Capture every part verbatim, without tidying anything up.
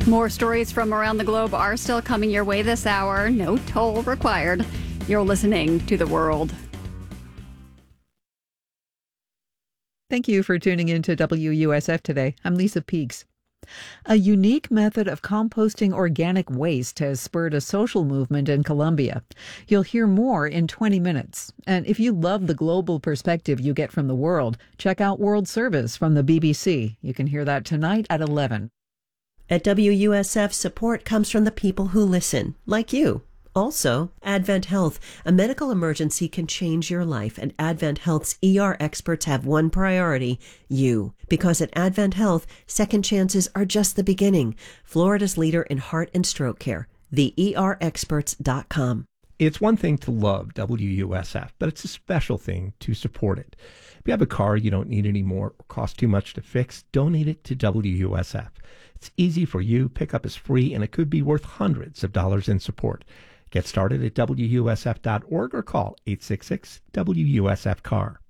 More stories from around the globe are still coming your way this hour. No toll required. You're listening to The World. Thank you for tuning in to W U S F today. I'm Lisa Peaks. A unique method of composting organic waste has spurred a social movement in Colombia. You'll hear more in twenty minutes. And if you love the global perspective you get from the world, check out World Service from the B B C. You can hear that tonight at eleven. At W U S F, support comes from the people who listen, like you. Also, Advent Health. A medical emergency can change your life, and Advent Health's E R experts have one priority, you. Because at Advent Health, second chances are just the beginning. Florida's leader in heart and stroke care, the E R experts dot com. It's one thing to love W U S F, but it's a special thing to support it. If you have a car you don't need anymore or costs too much to fix, donate it to W U S F. It's easy for you, pickup is free, and it could be worth hundreds of dollars in support. Get started at W U S F dot org or call eight six six W U S F C A R.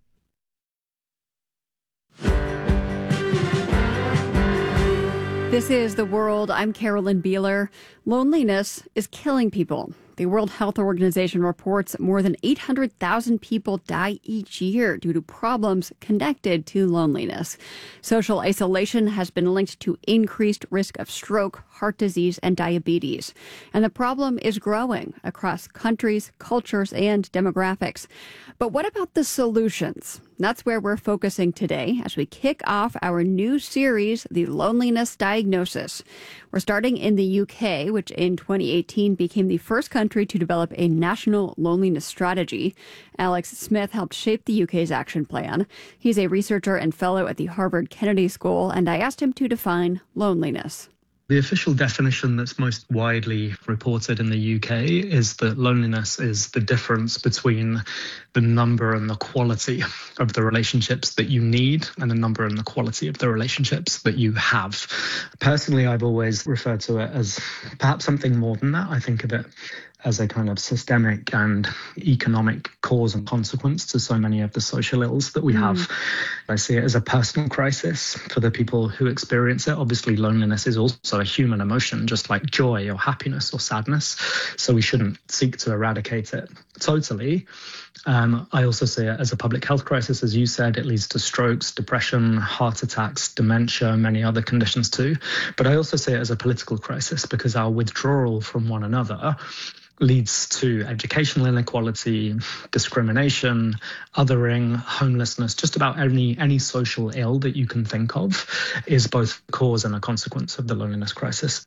This is The World. I'm Carolyn Beeler. Loneliness is killing people. The World Health Organization reports more than eight hundred thousand people die each year due to problems connected to loneliness. Social isolation has been linked to increased risk of stroke, heart disease, and diabetes. And the problem is growing across countries, cultures, and demographics. But what about the solutions? That's where we're focusing today as we kick off our new series, The Loneliness Diagnosis. We're starting in the U K, which in twenty eighteen became the first country to develop a national loneliness strategy. Alex Smith helped shape the U K's action plan. He's a researcher and fellow at the Harvard Kennedy School, and I asked him to define loneliness. The official definition that's most widely reported in the U K is that loneliness is the difference between the number and the quality of the relationships that you need and the number and the quality of the relationships that you have. Personally, I've always referred to it as perhaps something more than that. I think of it as a kind of systemic and economic cause and consequence to so many of the social ills that we mm. have. I see it as a personal crisis for the people who experience it. Obviously, loneliness is also a human emotion, just like joy or happiness or sadness. So we shouldn't seek to eradicate it totally. Um, I also see it as a public health crisis. As you said, it leads to strokes, depression, heart attacks, dementia, many other conditions too. But I also see it as a political crisis because our withdrawal from one another leads to educational inequality, discrimination, othering, homelessness. Just about any any social ill that you can think of is both a cause and a consequence of the loneliness crisis.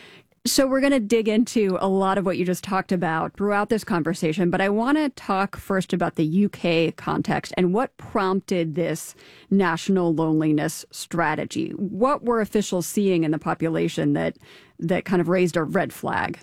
So we're going to dig into a lot of what you just talked about throughout this conversation, but I want to talk first about the U K context and what prompted this national loneliness strategy. What were officials seeing in the population that that kind of raised a red flag?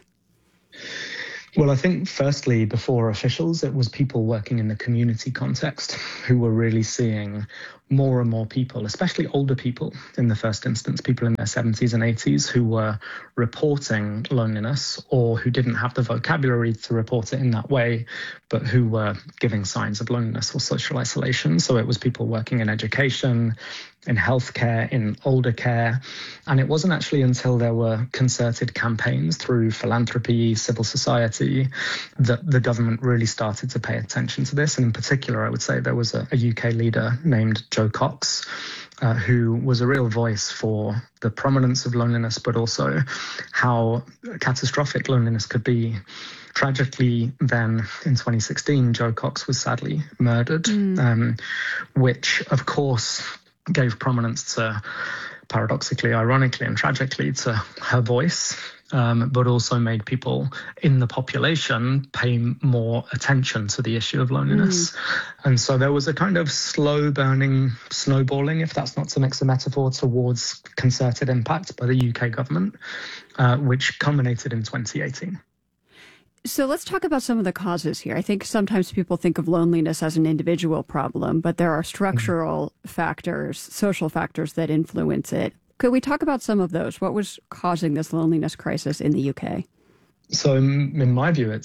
Well, I think firstly, before officials, it was people working in the community context who were really seeing more and more people, especially older people in the first instance, people in their seventies and eighties who were reporting loneliness or who didn't have the vocabulary to report it in that way, but who were giving signs of loneliness or social isolation. So it was people working in education, in healthcare, in older care. And it wasn't actually until there were concerted campaigns through philanthropy, civil society, that the government really started to pay attention to this. And in particular, I would say there was a, a U K leader named Jo Cox, uh, who was a real voice for the prominence of loneliness, but also how catastrophic loneliness could be. Tragically, then in twenty sixteen, Jo Cox was sadly murdered, mm. um, which, of course, gave prominence to, paradoxically, ironically, and tragically, to her voice, um, but also made people in the population pay more attention to the issue of loneliness. Mm. And so there was a kind of slow burning snowballing, if that's not to mix a metaphor, towards concerted impact by the U K government, uh, which culminated in twenty eighteen. So let's talk about some of the causes here. I think sometimes people think of loneliness as an individual problem, but there are structural mm-hmm. factors, social factors that influence it. Could we talk about some of those? What was causing this loneliness crisis in the U K? So in, in my view, it's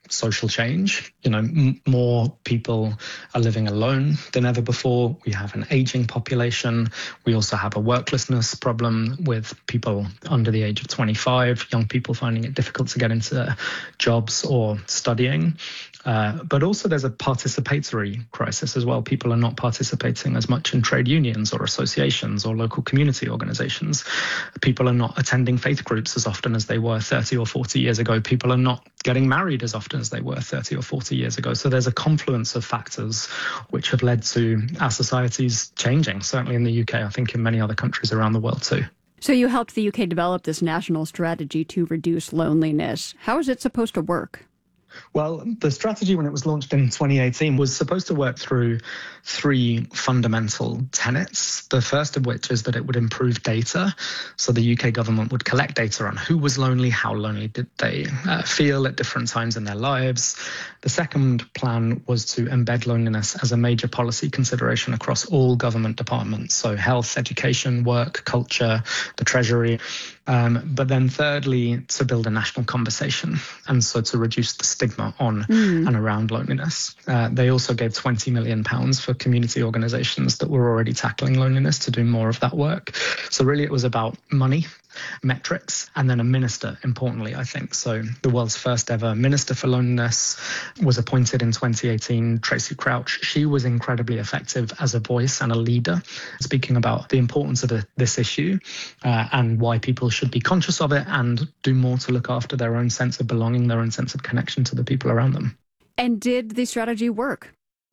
social change. You know, m- more people are living alone than ever before. We have an aging population. We also have a worklessness problem with people under the age of twenty-five, young people finding it difficult to get into jobs or studying. Uh, but also there's a participatory crisis as well. People are not participating as much in trade unions or associations or local community organizations. People are not attending faith groups as often as they were thirty or forty years ago. People are not getting married as often as they were thirty or forty years ago. So there's a confluence of factors which have led to our societies changing, certainly in the U K, I think in many other countries around the world too. So you helped the U K develop this national strategy to reduce loneliness. How is it supposed to work? Well, the strategy when it was launched in twenty eighteen was supposed to work through three fundamental tenets. The first of which is that it would improve data. So the U K government would collect data on who was lonely, how lonely did they uh, feel at different times in their lives. The second plan was to embed loneliness as a major policy consideration across all government departments. So health, education, work, culture, the Treasury. Um, but then thirdly, to build a national conversation, and so to reduce the stigma on mm. and around loneliness. Uh, they also gave twenty million pounds for community organisations that were already tackling loneliness to do more of that work. So really it was about money, metrics, and then a minister, importantly, I think. So the world's first ever Minister for Loneliness was appointed in twenty eighteen, Tracy Crouch. She was incredibly effective as a voice and a leader, speaking about the importance of the, this issue uh, and why people should be conscious of it and do more to look after their own sense of belonging, their own sense of connection to the people around them. And did the strategy work?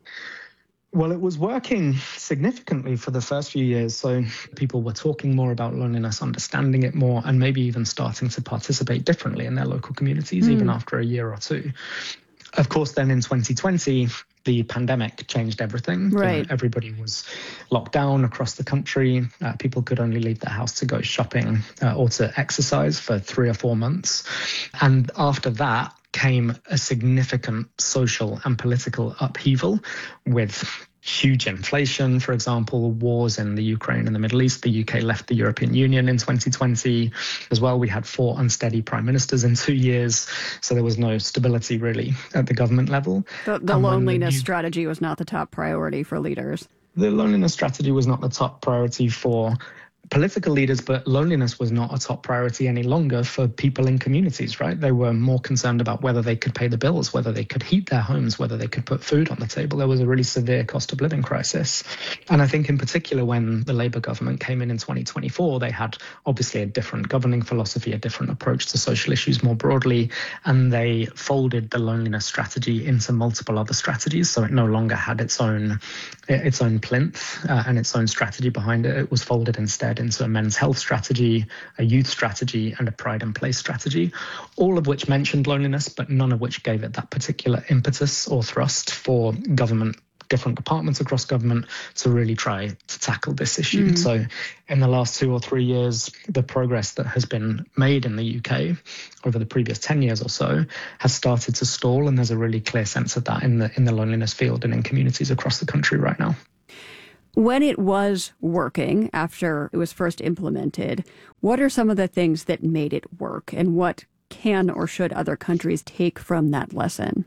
Well, it was working significantly for the first few years. So people were talking more about loneliness, understanding it more, and maybe even starting to participate differently in their local communities, mm. even after a year or two. Of course, then in twenty twenty, the pandemic changed everything. Right. You know, everybody was locked down across the country. Uh, people could only leave their house to go shopping uh, or to exercise for three or four months. And after that came a significant social and political upheaval with huge inflation, for example, wars in the Ukraine and the Middle East. The U K left the European Union in twenty twenty as well. We had four unsteady prime ministers in two years. So there was no stability really at the government level. The, the loneliness the new, strategy was not the top priority for leaders. The loneliness strategy was not the top priority for political leaders, but loneliness was not a top priority any longer for people in communities, right? They were more concerned about whether they could pay the bills, whether they could heat their homes, whether they could put food on the table. There was a really severe cost of living crisis. And I think in particular, when the Labour government came in in twenty twenty-four, they had obviously a different governing philosophy, a different approach to social issues more broadly, and they folded the loneliness strategy into multiple other strategies. So it no longer had its own, its own plinth uh, and its own strategy behind it. It was folded instead into a men's health strategy, a youth strategy, and a pride and place strategy, all of which mentioned loneliness, but none of which gave it that particular impetus or thrust for government, different departments across government to really try to tackle this issue. Mm. So in the last two or three years, the progress that has been made in the U K over the previous ten years or so has started to stall, and there's a really clear sense of that in the in the loneliness field and in communities across the country right now. When it was working after it was first implemented, what are some of the things that made it work, and what can or should other countries take from that lesson?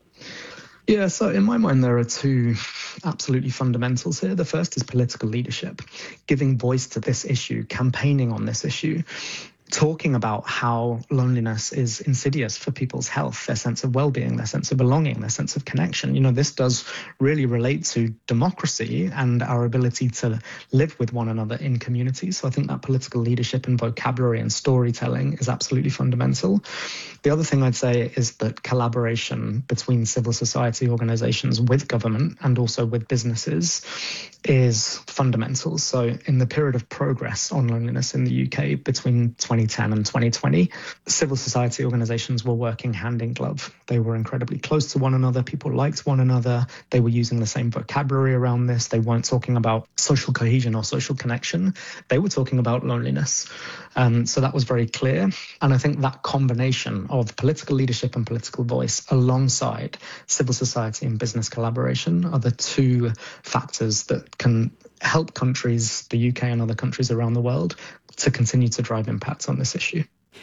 Yeah, so in my mind, there are two absolutely fundamentals here. The first is political leadership, giving voice to this issue, campaigning on this issue, talking about how loneliness is insidious for people's health, their sense of well-being, their sense of belonging, their sense of connection. You know, this does really relate to democracy and our ability to live with one another in communities. So I think that political leadership and vocabulary and storytelling is absolutely fundamental. The other thing I'd say is that collaboration between civil society organizations with government and also with businesses is fundamental. So in the period of progress on loneliness in the U K between twenty ten and twenty twenty, civil society organizations were working hand in glove. They were incredibly close to one another. People liked one another. They were using the same vocabulary around this. They weren't talking about social cohesion or social connection. They were talking about loneliness. Um, so that was very clear. And I think that combination of political leadership and political voice alongside civil society and business collaboration are the two factors that can help countries, the U K and other countries around the world, to continue to drive impact on this issue.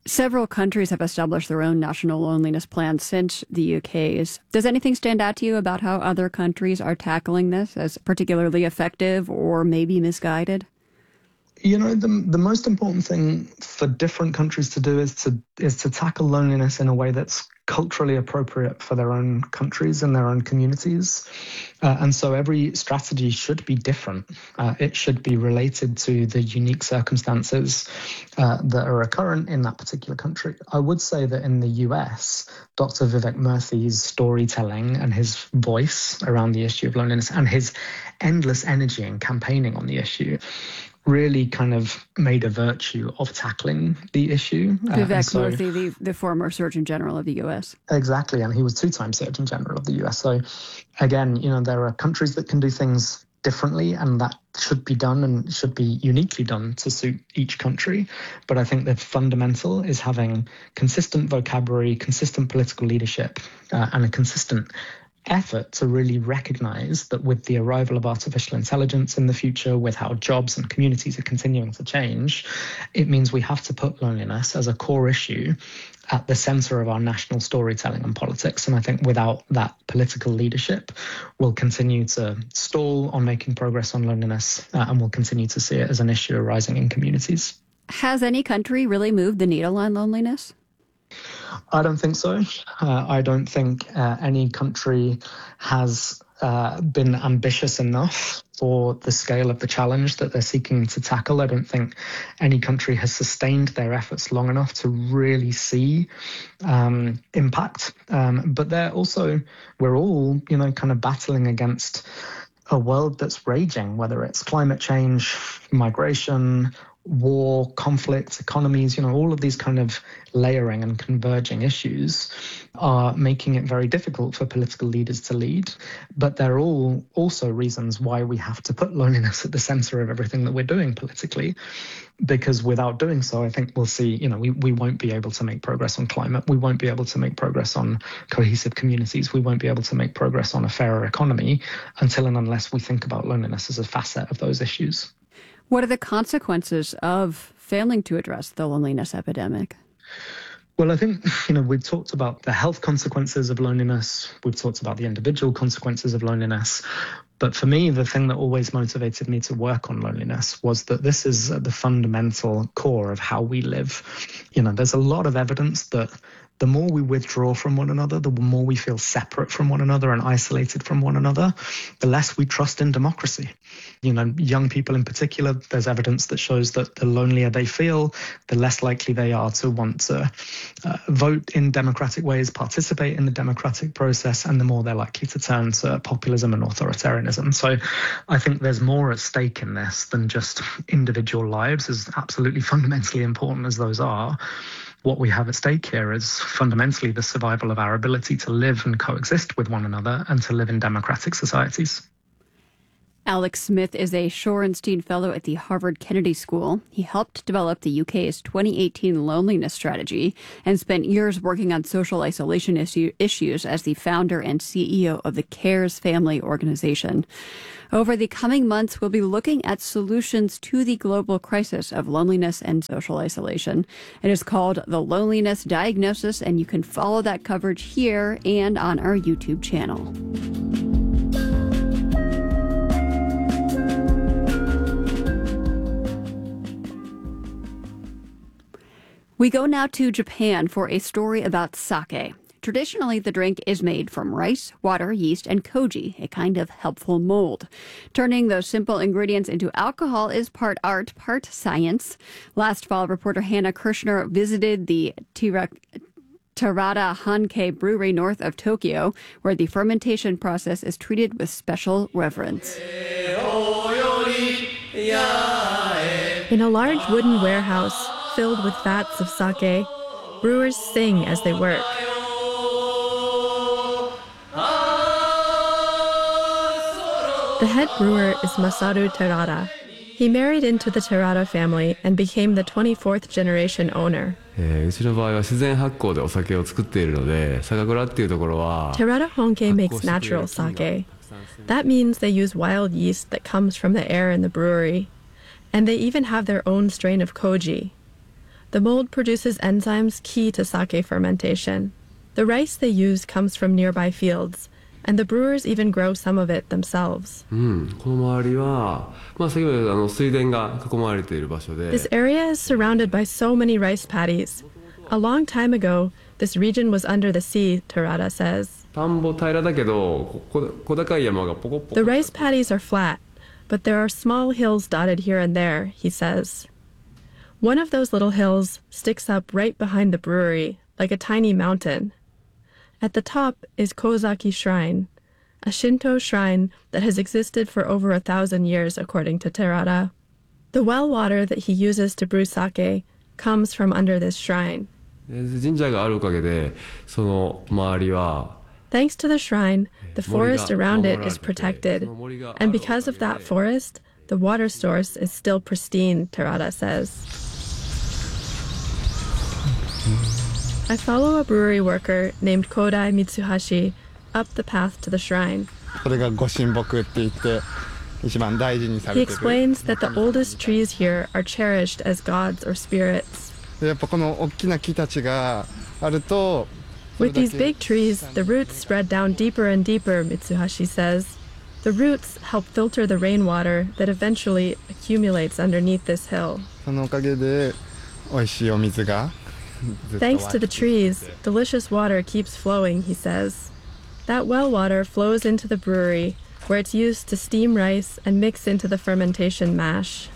Several countries have established their own national loneliness plans since the U K's. Does anything stand out to you about how other countries are tackling this as particularly effective or maybe misguided? You know, the the most important thing for different countries to do is to is to tackle loneliness in a way that's culturally appropriate for their own countries and their own communities. Uh, and so every strategy should be different. Uh, it should be related to the unique circumstances uh, that are occurrent in that particular country. I would say that in the U S, Doctor Vivek Murthy's storytelling and his voice around the issue of loneliness and his endless energy in campaigning on the issue really kind of made a virtue of tackling the issue. Vivek uh, so, Murthy, the, the former Surgeon General of the U S. Exactly, and he was two-time Surgeon General of the U S. So again, you know, there are countries that can do things differently, and that should be done and should be uniquely done to suit each country. But I think the fundamental is having consistent vocabulary, consistent political leadership, uh, and a consistent effort to really recognize that with the arrival of artificial intelligence in the future, with how jobs and communities are continuing to change, it means we have to put loneliness as a core issue at the center of our national storytelling and politics. And I think without that political leadership, we'll continue to stall on making progress on loneliness, uh, and we'll continue to see it as an issue arising in communities. Has any country really moved the needle on loneliness? I don't think so. Uh, I don't think uh, any country has uh, been ambitious enough for the scale of the challenge that they're seeking to tackle. I don't think any country has sustained their efforts long enough to really see um, impact. Um, but they're also, we're all, you know, kind of battling against a world that's raging, whether it's climate change, migration, war, conflict, economies, you know, all of these kind of layering and converging issues are making it very difficult for political leaders to lead. But they're all also reasons why we have to put loneliness at the center of everything that we're doing politically. Because without doing so, I think we'll see, you know, we, we won't be able to make progress on climate. We won't be able to make progress on cohesive communities. We won't be able to make progress on a fairer economy until and unless we think about loneliness as a facet of those issues. What are the consequences of failing to address the loneliness epidemic? Well, I think, you know, we've talked about the health consequences of loneliness. We've talked about the individual consequences of loneliness. But for me, the thing that always motivated me to work on loneliness was that this is at the fundamental core of how we live. You know, there's a lot of evidence that the more we withdraw from one another, the more we feel separate from one another and isolated from one another, the less we trust in democracy. You know, young people in particular, there's evidence that shows that the lonelier they feel, the less likely they are to want to uh, vote in democratic ways, participate in the democratic process, and the more they're likely to turn to populism and authoritarianism. So I think there's more at stake in this than just individual lives, as absolutely fundamentally important as those are. What we have at stake here is fundamentally the survival of our ability to live and coexist with one another and to live in democratic societies. Alex Smith is a Shorenstein Fellow at the Harvard Kennedy School. He helped develop the U K's twenty eighteen loneliness strategy and spent years working on social isolation issue, issues as the founder and C E O of the CARES Family Organization. Over the coming months, we'll be looking at solutions to the global crisis of loneliness and social isolation. It is called The Loneliness Diagnosis, and you can follow that coverage here and on our YouTube channel. We go now to Japan for a story about sake. Traditionally, the drink is made from rice, water, yeast, and koji, a kind of helpful mold. Turning those simple ingredients into alcohol is part art, part science. Last fall, reporter Hannah Kirshner visited the Tira- Terada Hankei brewery north of Tokyo, where the fermentation process is treated with special reverence. In a large wooden warehouse filled with vats of sake, brewers sing as they work. The head brewer is Masaru Terada. He married into the Terada family and became the twenty-fourth generation owner. Terada Hankei makes natural sake. That means they use wild yeast that comes from the air in the brewery. And they even have their own strain of koji. The mold produces enzymes key to sake fermentation. The rice they use comes from nearby fields, and the brewers even grow some of it themselves. This area is surrounded by so many rice paddies. A long time ago, this region was under the sea, Terada says. The rice paddies are flat, but there are small hills dotted here and there, he says. One of those little hills sticks up right behind the brewery, like a tiny mountain. At the top is Kozaki Shrine, a Shinto shrine that has existed for over a thousand years, according to Terada. The well water that he uses to brew sake comes from under this shrine. Thanks to the shrine, the forest around it is protected, and because of that forest, the water source is still pristine, Terada says. I follow a brewery worker named Kodai Mitsuhashi up the path to the shrine. He explains that the oldest trees here are cherished as gods or spirits. With these big trees, the roots spread down deeper and deeper, Mitsuhashi says. The roots help filter the rainwater that eventually accumulates underneath this hill. Thanks to the trees, delicious water keeps flowing, he says. That well water flows into the brewery, where it's used to steam rice and mix into the fermentation mash.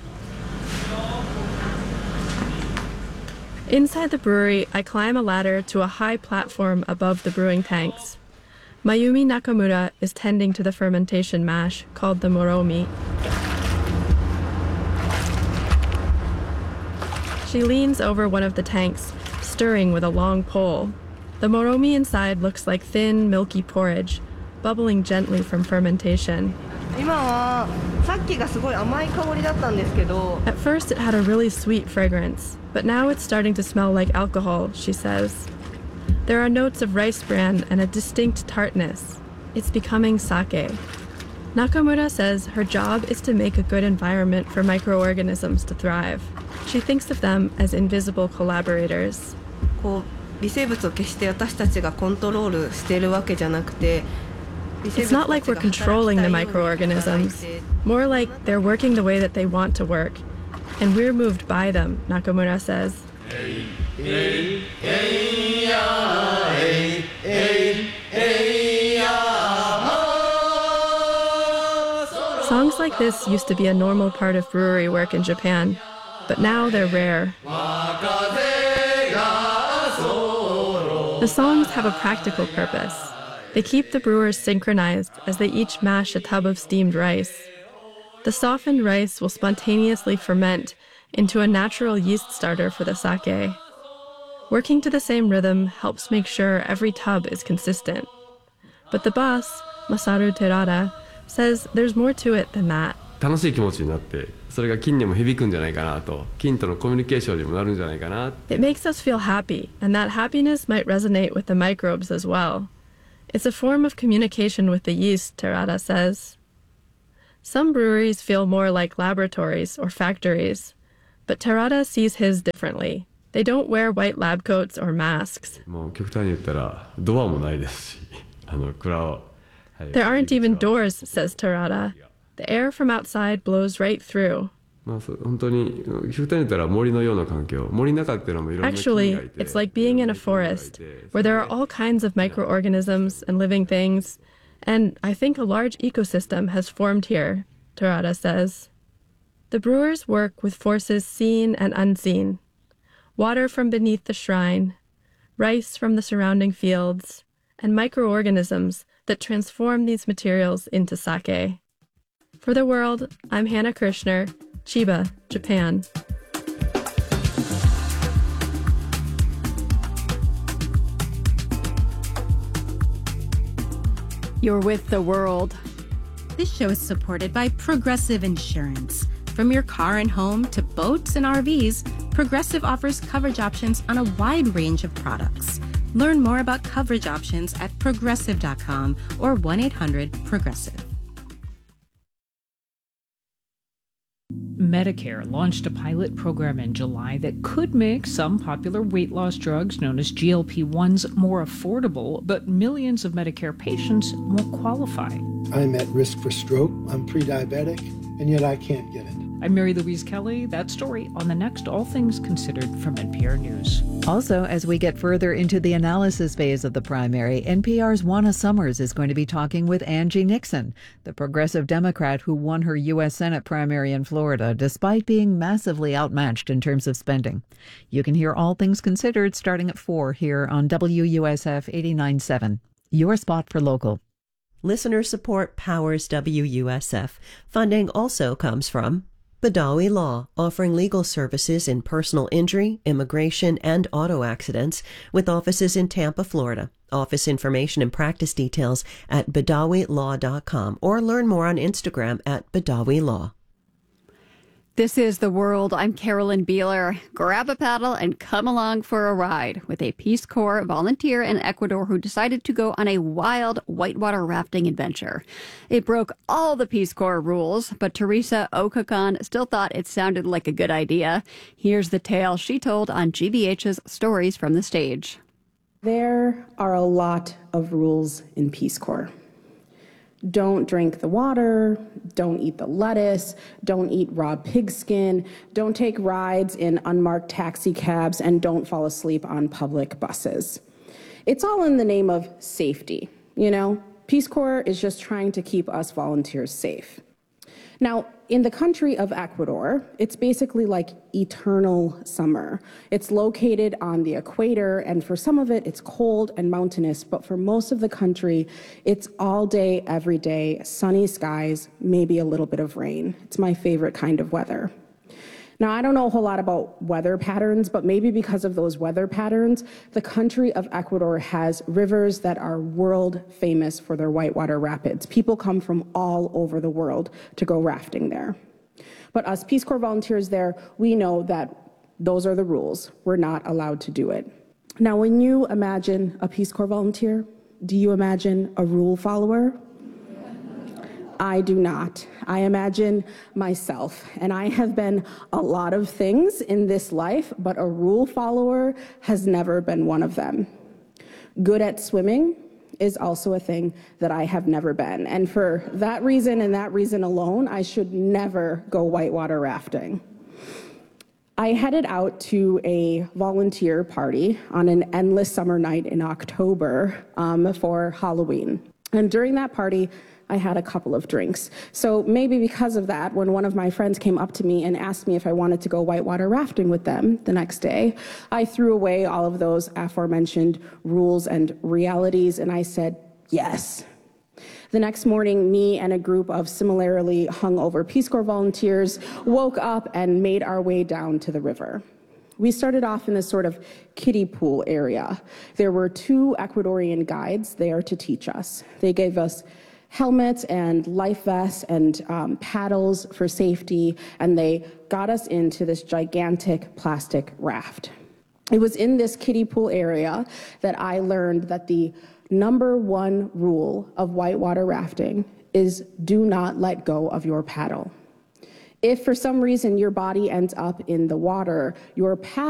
Inside the brewery, I climb a ladder to a high platform above the brewing tanks. Mayumi Nakamura is tending to the fermentation mash, called the moromi. She leans over one of the tanks, stirring with a long pole. The moromi inside looks like thin, milky porridge, bubbling gently from fermentation. At first it had a really sweet fragrance, but now it's starting to smell like alcohol, she says. There are notes of rice bran and a distinct tartness. It's becoming sake. Nakamura says her job is to make a good environment for microorganisms to thrive. She thinks of them as invisible collaborators. It's not like we're controlling the microorganisms, more like they're working the way that they want to work, and we're moved by them, Nakamura says. Songs like this used to be a normal part of brewery work in Japan, but now they're rare. The songs have a practical purpose. They keep the brewers synchronized as they each mash a tub of steamed rice. The softened rice will spontaneously ferment into a natural yeast starter for the sake. Working to the same rhythm helps make sure every tub is consistent. But the boss, Masaru Terada, says there's more to it than that. It makes us feel happy, and that happiness might resonate with the microbes as well. It's a form of communication with the yeast, Terada says. Some breweries feel more like laboratories or factories, but Terada sees his differently. They don't wear white lab coats or masks. There aren't even doors, says Terada. The air from outside blows right through. Actually, it's like being in a forest, where there are all kinds of microorganisms and living things, and I think a large ecosystem has formed here, Terada says. The brewers work with forces seen and unseen. Water from beneath the shrine, rice from the surrounding fields, and microorganisms that transform these materials into sake. For The World, I'm Hannah Kirshner, Chiba, Japan. You're with The World. This show is supported by Progressive Insurance. From your car and home to boats and R Vs, Progressive offers coverage options on a wide range of products. Learn more about coverage options at progressive dot com or one eight hundred progressive. Medicare launched a pilot program in July that could make some popular weight loss drugs known as G L P ones more affordable, but millions of Medicare patients won't qualify. I'm at risk for stroke, I'm pre-diabetic, and yet I can't get it. I'm Mary Louise Kelly. That story on the next All Things Considered from N P R News. Also, as we get further into the analysis phase of the primary, N P R's Juana Summers is going to be talking with Angie Nixon, the progressive Democrat who won her U S Senate primary in Florida, despite being massively outmatched in terms of spending. You can hear All Things Considered starting at four here on W U S F eighty-nine point seven. Your spot for local. Listener support powers W U S F. Funding also comes from Badawi Law, offering legal services in personal injury, immigration, and auto accidents, with offices in Tampa, Florida. Office information and practice details at badawi law dot com or learn more on Instagram at Badawi Law. This is The World. I'm Carolyn Beeler. Grab a paddle and come along for a ride with a Peace Corps volunteer in Ecuador who decided to go on a wild whitewater rafting adventure. It broke all the Peace Corps rules, but Teresa Ocacan still thought it sounded like a good idea. Here's the tale she told on G B H's Stories from the Stage. There are a lot of rules in Peace Corps. Don't drink the water, don't eat the lettuce, don't eat raw pig skin, don't take rides in unmarked taxi cabs, and don't fall asleep on public buses. It's all in the name of safety, you know? Peace Corps is just trying to keep us volunteers safe. Now, in the country of Ecuador, it's basically like eternal summer. It's located on the equator, and for some of it, it's cold and mountainous, but for most of the country, it's all day, every day, sunny skies, maybe a little bit of rain. It's my favorite kind of weather. Now, I don't know a whole lot about weather patterns, but maybe because of those weather patterns, the country of Ecuador has rivers that are world famous for their whitewater rapids. People come from all over the world to go rafting there. But us Peace Corps volunteers there, we know that those are the rules. We're not allowed to do it. Now, when you imagine a Peace Corps volunteer, do you imagine a rule follower? I do not. I imagine myself, and I have been a lot of things in this life, but a rule follower has never been one of them. Good at swimming is also a thing that I have never been, and for that reason and that reason alone, I should never go whitewater rafting. I headed out to a volunteer party on an endless summer night in October um, for Halloween, and during that party, I had a couple of drinks. So maybe because of that, when one of my friends came up to me and asked me if I wanted to go whitewater rafting with them the next day, I threw away all of those aforementioned rules and realities, and I said, yes. The next morning, me and a group of similarly hungover Peace Corps volunteers woke up and made our way down to the river. We started off in this sort of kiddie pool area. There were two Ecuadorian guides there to teach us. They gave us helmets and life vests and um, paddles for safety, and they got us into this gigantic plastic raft. It was in this kiddie pool area that I learned that the number one rule of whitewater rafting is do not let go of your paddle. If for some reason your body ends up in the water, your paddle